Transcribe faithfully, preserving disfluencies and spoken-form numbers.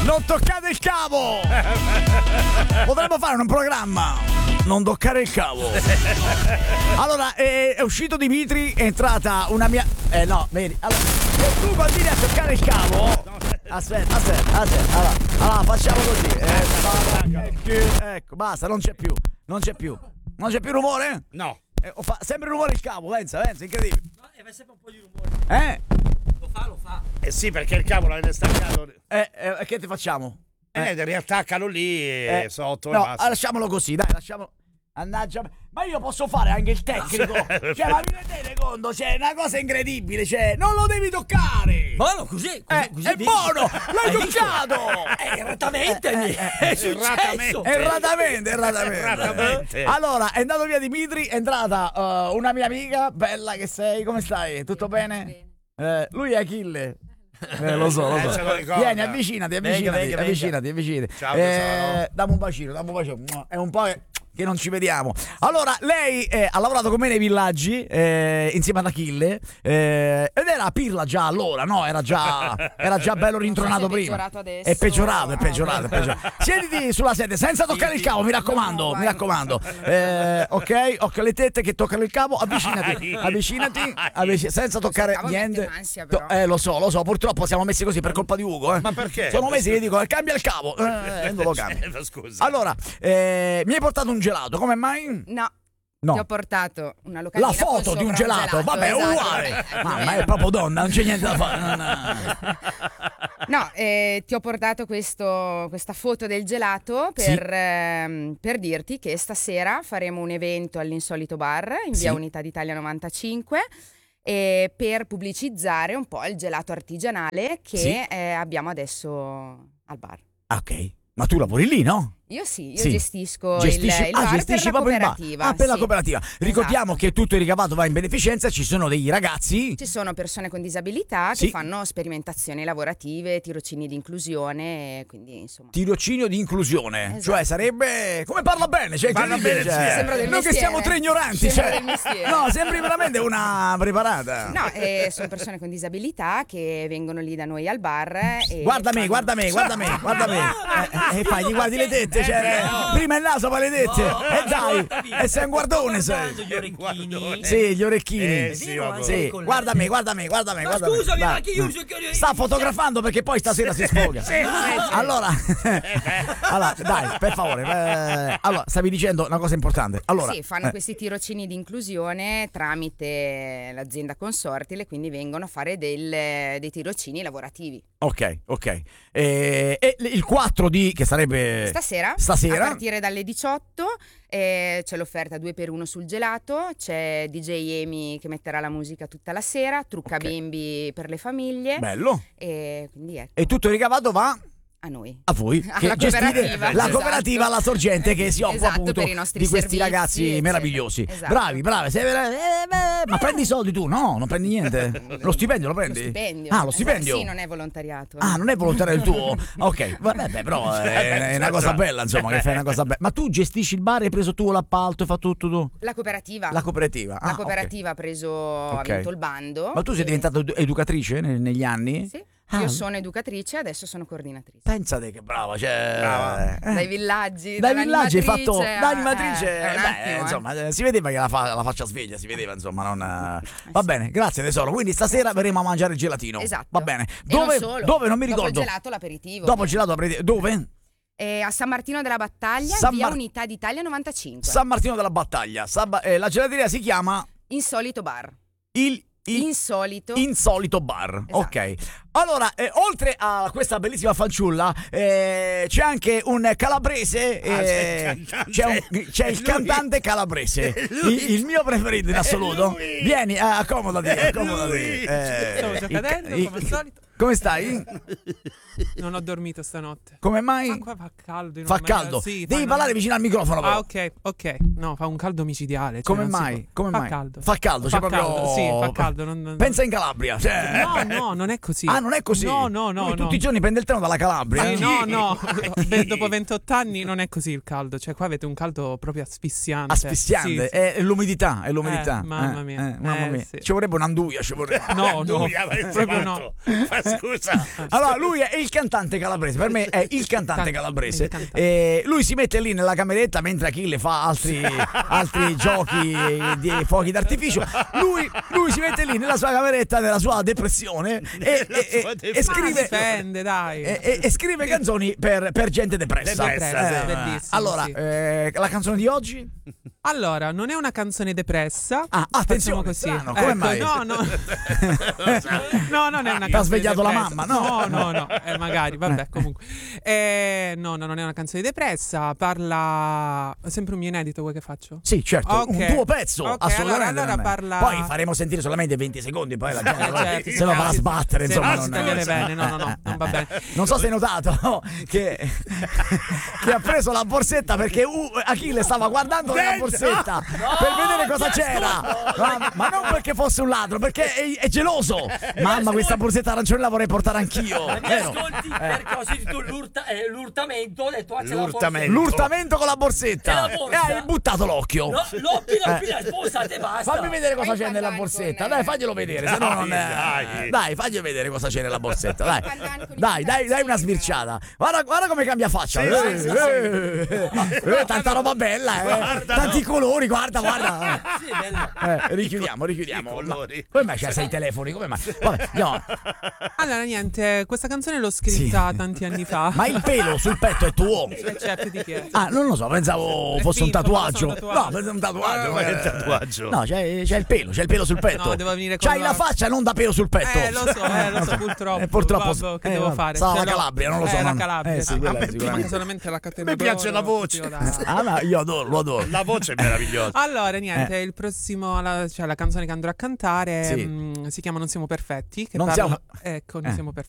Non toccate il cavo! Potremmo fare un programma. Non toccare il cavo. Allora, è, è uscito Dimitri, è entrata una mia. Eh no, vedi. Allora, se tu continui a toccare il cavo. Aspetta, aspetta, aspetta. Allora, allora facciamo così. Eh, ecco, basta, non c'è più. Non c'è più. Non c'è più rumore? No. Eh, fa sempre rumore il cavo, pensa, pensa, incredibile. No, e fa sempre un po' di rumore. Eh? Lo fa, lo fa. Eh sì, perché il cavo l'avete staccato. Eh, eh, che ti facciamo? Eh, eh riattaccalo lì Eh, sotto e no, basta. lasciamolo così, dai, lasciamolo. Annaggia. Ma io posso fare anche il tecnico. Cioè, ma vi rendete conto? C'è una cosa incredibile, cioè, non lo devi toccare. Buono, così, così, Eh, così è dici. buono, l'hai Hai visto? toccato. Eh, erratamente Eh, mi eh, è successo. Erratamente, erratamente. Erratamente. Allora, è andato via Dimitri, è entrata uh, una mia amica, bella che sei, come stai? Tutto bene? Eh, lui è Achille. Eh, lo so, lo Eh, so. se lo ricorda. Vieni, avvicinati, avvicinati, venga, venga. avvicinati, avvicinati. Ciao, Eh, tesoro. dammi un bacino, dammi un bacino. È un po' che, che non ci vediamo. Allora, lei eh, ha lavorato con me nei villaggi, eh, insieme ad Achille, eh, ed era pirla già allora, no? Era già, era già bello rintronato Non so se è prima. peggiorato adesso. È peggiorato, è Ah, peggiorato, è peggiorato. Siediti sulla sedia senza toccare il cavo, mi raccomando, No, mi vai. raccomando. Eh, ok, occhio alle tette che toccano il cavo, avvicinati, avvicinati, avvic- senza toccare cavo niente. mette un'ansia, To- però. eh, lo so, lo so, purtoppo siamo messi così per colpa di Ugo, eh. Ma perché? Sono mesi che dico, cambia il cavo, eh, non lo cambia. Eh, scusa. Allora, eh, mi hai portato un gelato, come mai? No. No. Ti ho portato una locandina La foto con di un sopra gelato, vabbè, esatto. uguale. Mamma, è proprio donna, non c'è niente da fare. non- non- No, eh, ti ho portato questo, questa foto del gelato per, Sì. ehm, per dirti che stasera faremo un evento all'Insolito Bar in via Sì. Unità d'Italia novantacinque e per pubblicizzare un po' il gelato artigianale che Sì. eh, abbiamo adesso al bar. Ah, ok, ma tu lavori lì, no? Io sì, io Sì. gestisco Gestisci, il, il ah, bar gestisci per la proprio il bar. cooperativa. Ah, per la sì. cooperativa. Ricordiamo Esatto. che tutto il ricavato va in beneficenza, ci sono dei ragazzi. Ci sono persone con disabilità Sì. che fanno sperimentazioni lavorative, tirocini di inclusione, quindi insomma. Tirocinio di inclusione, Esatto. cioè sarebbe come parla bene, cioè Parla incredibile, bene, cioè. sì. Sembra del Noi che mestiere. siamo tre ignoranti, Sembra cioè. del mestiere. No, sembri veramente una preparata. No, eh, sono persone con disabilità che vengono lì da noi al bar e Guarda me, fanno- guarda me, guarda me, guarda me. E eh, eh, fai, gli guardi le tette, cioè, prima il naso, poi le tette. E dai, e sei un guardone, sei. Gli orecchini. Sì, gli orecchini. Eh, sì, vero, vabbè. anche Sì, con- guarda me, guarda me, guarda me. Ma guarda me. scusami, Dai. ma che io uso che- Sta fotografando perché poi stasera si sfoga. Allora, allora, dai, per favore. eh, allora, stavi dicendo una cosa importante. Allora, Sì, fanno eh, questi tirocini di inclusione tramite l'azienda consortile, quindi vengono a fare del- dei tirocini lavorativi. ok, ok. E, e il quattro di che sarebbe Stasera, Stasera? a partire dalle diciotto, eh, c'è l'offerta due per uno sul gelato, c'è D J Amy che metterà la musica tutta la sera, trucca Ok. bimbi per le famiglie, bello. e quindi ecco, E tutto il ricavato va a noi. a voi Alla che gestite cooperativa, la esatto. cooperativa alla sorgente che si occupa Esatto, appunto per i nostri di questi servizi, ragazzi eccetera. meravigliosi. Esatto. Bravi, bravi. Sei vera- eh, beh, ma prendi i soldi tu? No, non prendi niente. Lo stipendio lo Lo prendi? stipendio. Ah, lo Esatto, stipendio. sì, non è volontariato. Ah, non è volontario il tuo? Ok, vabbè, beh, però è, è una cosa bella, insomma, che fai una cosa bella. Ma tu gestisci il bar, hai preso tu l'appalto, hai fatto tutto tu? La cooperativa. La cooperativa. La Ah, cooperativa ha preso, Ok. ha vinto il bando. ok. Ma tu sei e- diventata edu- educatrice ne- negli anni? Sì, Ah. io sono educatrice e adesso sono coordinatrice. Pensate che brava, cioè... Brava. eh. Dai villaggi, Dai villaggi hai fatto dall'animatrice da a- animatrice, eh, è un beh, attimo, eh. insomma, eh, si vedeva che la, fa- la faccia sveglia, si vedeva, insomma, non eh. Va bene, grazie tesoro. Quindi stasera verremo a mangiare il gelatino. Esatto. Va bene. E Dove? non solo. Dove non mi Dopo ricordo. il gelato l'aperitivo. Dopo il gelato aperitivo. Dove? Eh, a San Martino della Battaglia, San via Mar- Unità d'Italia novantacinque. San Martino della Battaglia. Sabba- eh, la gelateria si chiama Insolito bar. il, il Insolito. Insolito Bar. Esatto. Ok. Allora, eh, oltre a questa bellissima fanciulla, eh, c'è anche un calabrese. Ah, eh, c'è il cantante. c'è, un- c'è il Lui. cantante calabrese. È lui. Il, il mio preferito in assoluto. lui. Vieni, eh, accomodati. È accomodati. lui. Eh, Stavo già il- cadendo, il- come al solito. Come stai? Non ho dormito stanotte. Come mai? Ma qua fa caldo. in Fa una maniera- caldo. Sì, Devi fa- parlare vicino al microfono, però. Ah, ok, ok. No, fa un caldo micidiale. cioè Come non si mai? può- Come fa mai? caldo. Fa caldo, Fa cioè proprio- caldo, sì, fa caldo. non- non- Pensa in Calabria. Cioè... No, no, non è così. Ah, non è così? No, no, no. Lui no. tutti i giorni prende il treno dalla Calabria. Sì, eh? no, no, Beh, dopo ventotto anni non è così il caldo, cioè qua avete un caldo proprio asfissiante. Asfissiante, Sì, sì. è l'umidità, è l'umidità. Eh, mamma mia. eh, mamma Eh, mia. sì. Ci vorrebbe un'anduia, ci vorrebbe. No, no, Lui avrebbe proprio fatto. no. Fa Eh, scusa. Allora, lui è il cantante calabrese. Per me è il cantante Can- calabrese. il cantante. E lui si mette lì nella cameretta mentre Achille fa altri, altri giochi di fuochi d'artificio. Lui, lui si mette lì nella sua cameretta, nella sua depressione e, Nella e- sua e- depressione. e scrive. Dipende, dai. E, e- e scrive canzoni per, per gente depressa. Depressa, sì. Eh, Bellissimo, allora, sì. eh, la canzone di oggi? Allora, non è una canzone depressa. Ah, attenzione, Facciamo così. strano, come mai? No, no. no, non è una T'ha canzone svegliato la depressa. mamma, no? No, no, no. Eh, magari, vabbè, comunque. Eh, no, no, non è una canzone depressa. Parla. Sempre un mio inedito, vuoi che faccio? Sì, certo, Ok. un tuo pezzo, Ok, assolutamente. allora- allora parla- Poi faremo sentire solamente venti secondi, poi la gente Eh, certo, se lo va a sì. sbattere, Se insomma. no si non- tagliare bene, no, no, no, non va bene. Non so se hai notato che, che ha preso la borsetta perché uh, Achille stava guardando nella borsetta per vedere cosa c'era. Ma, ma non perché fosse un ladro, perché è, è geloso. Mamma, questa borsetta arancione la vorrei portare anch'io. Ma mi vero? ascolti perché ho sentito l'urta- eh, l'urtamento, ho detto ah, c'è la L'urtamento. L'urtamento con la borsetta. E la borsa? E hai buttato l'occhio. borsa. No, l'occhio non fila, sposate, basta. Fammi vedere cosa Fai c'è il nella pandan borsetta. con- Dai, faglielo vedere. Se no Dai, non è... dai. Dai, fagli vedere cosa c'è nella borsetta. Dai, pandan con i dai, dai, dai una pezzi. sbirciata. Guarda, guarda come cambia faccia. Sì, Eh, sì, sì, eh, eh, tanta roba bella, eh. Guarda, Tanti no. colori, guarda, guarda. Sì, bello. Eh, richiudiamo, richiudiamo. I colori. Ma- Come mai c'hai sei telefoni? Come mai? Vabbè, andiamo. Allora, niente, questa canzone l'ho scritta Sì. tanti anni fa. Ma il pelo sul petto è tuo? Eh, certo, di chi è? Ah, non lo so, pensavo È fosse un finto, tatuaggio. fosse un tatuaggio. No, pensavo un tatuaggio. Ma eh. è il tatuaggio. No, c'è, c'è il pelo, c'è il pelo sul petto. No, devo venire con C'hai la- la faccia non da pelo sul petto. Eh, lo so, eh, lo so, purtroppo. Eh, purtroppo. Vabbè, che eh, devo vabbè. fare? Sarà Ce la l'ho. Calabria, non lo so. Eh, la non- Calabria, Eh, sì, sì. quella A me sicuramente. Manca solamente la catena Mi piace d'oro, la voce. tipo da- Ah, ma io adoro, lo adoro. La voce è meravigliosa. Allora, niente, il prossimo, la, cioè la canzone che andrò a cantare Sì. mh, si chiama Non siamo perfetti. Che Non parla- siamo- Ecco, non Eh. siamo perfetti.